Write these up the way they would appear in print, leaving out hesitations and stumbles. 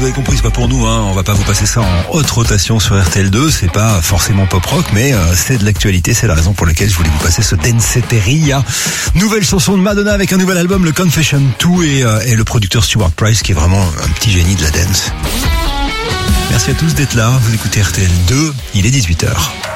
avez compris, c'est pas pour nous, hein. On va pas vous passer ça en haute rotation sur RTL2. C'est pas forcément pop rock, mais c'est de l'actualité. C'est la raison pour laquelle je voulais vous passer ce Danceteria. Nouvelle chanson de Madonna avec un nouvel album, le Confession 2, et le producteur Stuart Price, qui est vraiment un petit génie de la dance. Merci à tous d'être là. Vous écoutez RTL2. Il est 18h.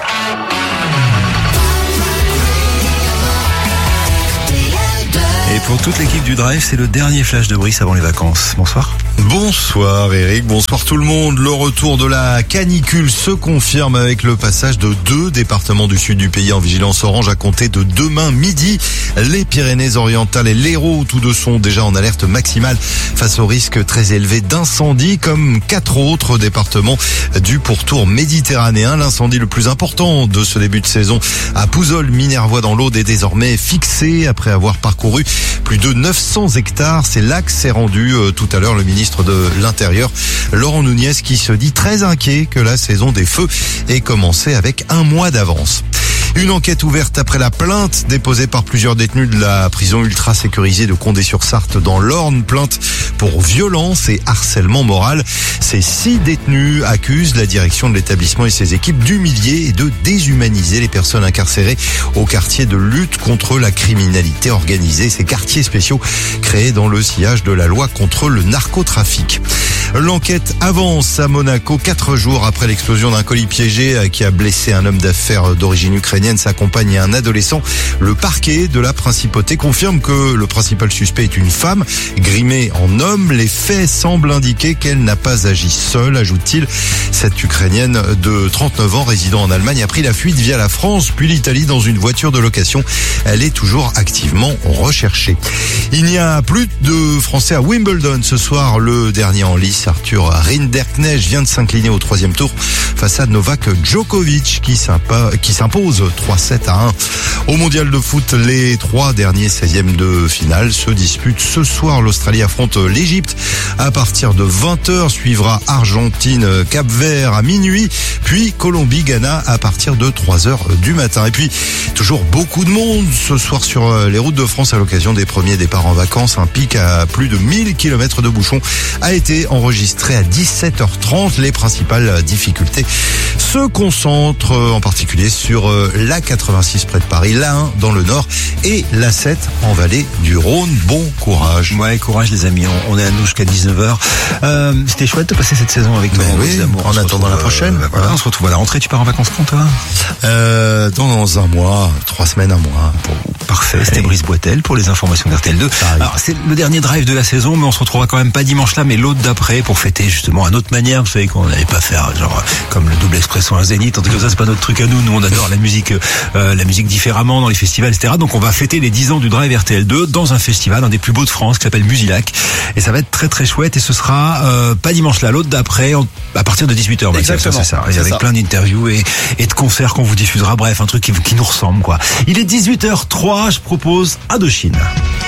Et pour toute l'équipe du Drive, c'est le dernier flash de Brice avant les vacances. Bonsoir. Bonsoir Eric, bonsoir tout le monde. Le retour de la canicule se confirme avec le passage de 2 départements du sud du pays en vigilance orange à compter de demain midi. Les Pyrénées-Orientales et l'Hérault, tous deux sont déjà en alerte maximale face au risque très élevé d'incendie, comme 4 autres départements du pourtour méditerranéen. L'incendie le plus important de ce début de saison à Pouzol-Minervois dans l'Aude est désormais fixé après avoir parcouru plus de 900 hectares. C'est là que s'est rendu tout à l'heure le ministre de l'Intérieur, Laurent Nunez, qui se dit très inquiet que la saison des feux ait commencé avec un mois d'avance. Une enquête ouverte après la plainte déposée par plusieurs détenus de la prison ultra sécurisée de Condé-sur-Sarthe dans l'Orne. Plainte pour violence et harcèlement moral. Ces 6 détenus accusent la direction de l'établissement et ses équipes d'humilier et de déshumaniser les personnes incarcérées au quartier de lutte contre la criminalité organisée. Ces quartiers spéciaux créés dans le sillage de la loi contre le narcotrafic. L'enquête avance à Monaco 4 jours après l'explosion d'un colis piégé qui a blessé un homme d'affaires d'origine ukrainienne, sa compagne et un adolescent. Le parquet de la principauté confirme que le principal suspect est une femme grimée en homme. Les faits semblent indiquer qu'elle n'a pas agi seule, ajoute-t-il. Cette Ukrainienne de 39 ans résidant en Allemagne a pris la fuite via la France puis l'Italie dans une voiture de location. Elle est toujours activement recherchée. Il n'y a plus de Français à Wimbledon ce soir. Le dernier en lice, Arthur Rinderknecht, vient de s'incliner au 3e tour face à Novak Djokovic qui s'impose 3-7 à 1. Au mondial de foot, les 3 derniers 16e de finale se disputent ce soir. L'Australie affronte l'Égypte à partir de 20h, suivra Argentine-Cap-Vert à minuit, puis Colombie-Ghana à partir de 3h du matin. Et puis, toujours beaucoup de monde ce soir sur les routes de France à l'occasion des premiers départs en vacances. Un pic à plus de 1000 km de bouchons a été enregistré à 17h30. Les principales difficultés se concentrent en particulier sur la 86 près de Paris, la 1 dans le nord et la 7 en vallée du Rhône. Bon courage. Ouais, courage les amis, on est à nous jusqu'à 19h. C'était chouette de passer cette saison avec toi. Oui, en attendant la prochaine. Voilà, on se retrouve à la rentrée. Tu pars en vacances quand toi Dans un mois, 3 semaines, un mois. Bon, parfait, c'était Brice Boitel pour les informations d'RTL2. Alors c'est le dernier drive de la saison, mais on se retrouvera quand même pas dimanche là, mais l'autre d'après pour fêter justement à notre manière. Vous savez qu'on n'allait pas faire genre comme le double expresso à un zénith. En tout cas ça c'est pas notre truc à nous. Nous on adore la musique différemment dans les festivals, etc. Donc on va fêter les 10 ans du drive RTL2 dans un festival, un des plus beaux de France qui s'appelle Musilac. Et ça va être très très chouette et ce sera pas dimanche là, l'autre d'après à partir de 18h. Exactement. C'est ça. Et avec plein d'interviews et de concerts qu'on vous diffusera. Bref, un truc qui nous ressemble quoi. Il est 18h03, je propose Indochine.